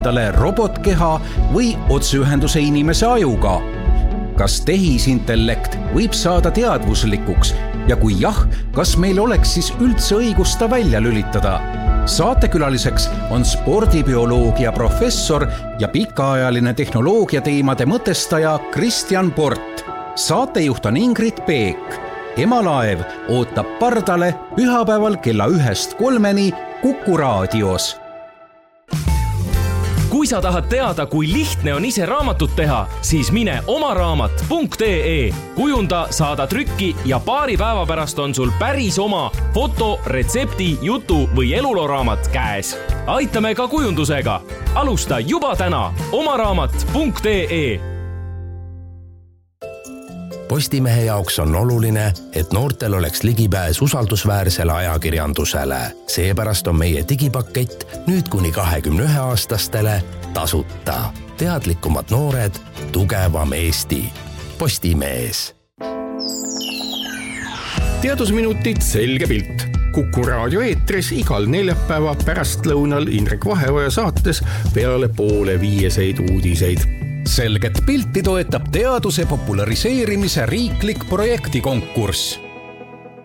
robotkeha või otseühenduse inimese ajuga. Kas tehisintellekt võib saada teadvuslikuks ja kui jah, kas meil oleks siis üldse õigus ta välja lülitada? Saatekülaliseks on spordibioloogia professor ja pikaajaline tehnoloogia teemade mõtestaja Kristjan Port. Saatejuht on Ingrid Peek. Emalaev ootab pardale pühapäeval kella 1-3 Kuku raadios. Kui sa tahad teada, kui lihtne on ise raamatut teha, siis mine omaraamat.ee. Kujunda, saada trükki ja paari päeva pärast on sul päris oma foto, retsepti, jutu või eluloraamat käes. Aitame ka kujundusega. Alusta juba täna omaraamat.ee. Postimehe jaoks on oluline, et noortel oleks ligipääs usaldusväärsele ajakirjandusele. Seepärast on meie digipakett nüüd kuni 21-aastastele tasuta. Teadlikumad noored, tugevam Eesti. Postimees. Teadusminutid selge pilt. Kuku raadio eetris igal neljapäeva pärastlõunal Indrek Vaheoja saates peale 4:30 uudiseid. Selget pilti toetab teaduse populariseerimise riiklik projektikonkurss.